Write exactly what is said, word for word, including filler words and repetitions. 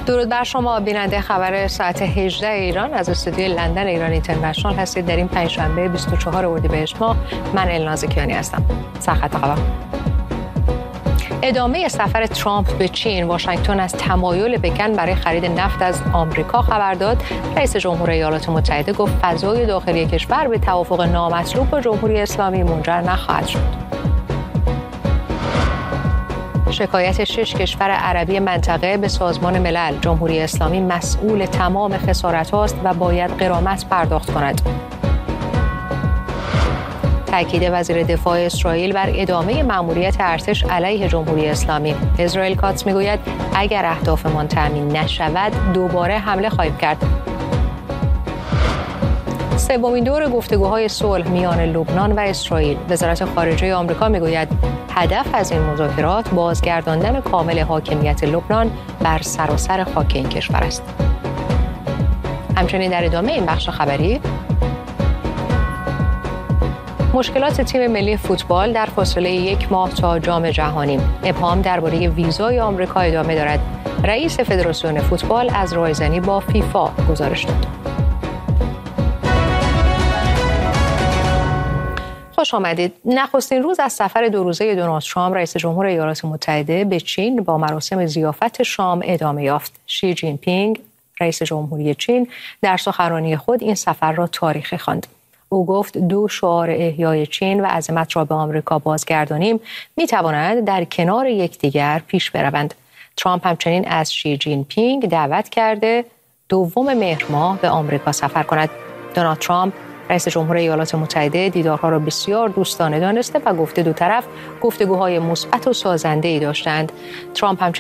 درود بر شما بیننده خبر ساعت هجده ایران از استودیوی لندن ایران اینترنشنال هستید. در این پنجشنبه بیست و چهارم اردیبهشت ماه من الناز کیانی هستم. سرخط خبر. ادامه سفر ترامپ به چین. واشنگتن از تمایل پکن برای خرید نفت از آمریکا خبر داد. رئیس جمهور ایالات متحده گفت فضای داخلی کشور به توافق نامطلوب با جمهوری اسلامی منجر نخواهد شد. شکایت شش کشور عربی منطقه به سازمان ملل. جمهوری اسلامی مسئول تمام خسارت هاست و باید غرامت پرداخت کند. تاکید وزیر دفاع اسرائیل بر ادامه مأموریت ارتش علیه جمهوری اسلامی. اسرائیل کاتس میگوید اگر اهدافمان تأمین نشود دوباره حمله خواهیم کرد. سومین دور گفتگوهای صلح میان لبنان و اسرائیل. وزارت خارجه آمریکا میگوید هدف از این مذاکرات بازگرداندن کامل حاکمیت لبنان بر سراسر خاک این کشور است. همچنین در ادامه این بخش خبری مشکلات تیم ملی فوتبال در فاصله یک ماه تا جام جهانی. ابهام درباره ویزای آمریکا ادامه دارد. رئیس فدراسیون فوتبال از رایزنی با فیفا گزارش داد. خوش آمدید. نخستین روز از سفر دو روزه دونالد ترامپ رئیس جمهور ایالات متحده به چین با مراسم ضیافت شام ادامه یافت. شی جین پینگ رئیس جمهوری چین در سخنرانی خود این سفر را تاریخی خواند. او گفت دو شعار احیای چین و عظمت را به آمریکا بازگردانیم می‌توانند در کنار یکدیگر پیش بروند. ترامپ همچنین از شی جین پینگ دعوت کرده دوم مهر ماه به آمریکا سفر کند. دونالد ترامپ رئیس جمهور ایالات متحده دیدارها را بسیار دوستانه دانسته و گفته دو طرف گفتگوهای مثبت و سازنده‌ای داشتند. ترامپ